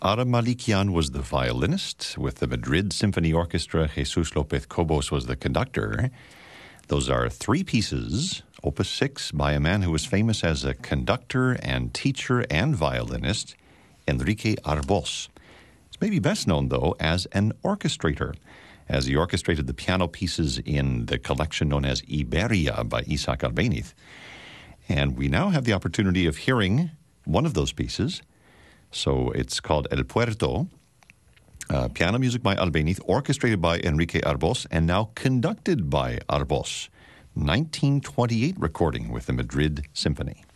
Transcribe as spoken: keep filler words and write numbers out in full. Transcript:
Ara Malikian was the violinist. With the Madrid Symphony Orchestra, Jesus López Cobos was the conductor. Those are three pieces, Opus six, by a man who was famous as a conductor and teacher and violinist, Enrique Arbós. He's maybe best known, though, as an orchestrator, as he orchestrated the piano pieces in the collection known as Iberia by Isaac Albéniz. And we now have the opportunity of hearing one of those pieces. So it's called El Puerto, uh, piano music by Albéniz, orchestrated by Enrique Arbós, and now conducted by Arbós. nineteen twenty-eight recording with the Madrid Symphony.